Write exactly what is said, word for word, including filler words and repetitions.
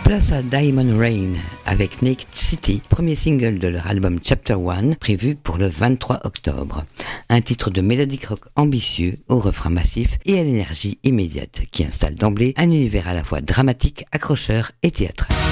Place à Diamond Rain avec Naked City, premier single de leur album Chapter One, prévu pour le vingt-trois octobre. Un titre de mélodique rock ambitieux, au refrain massif et à l'énergie immédiate, qui installe d'emblée un univers à la fois dramatique, accrocheur et théâtral.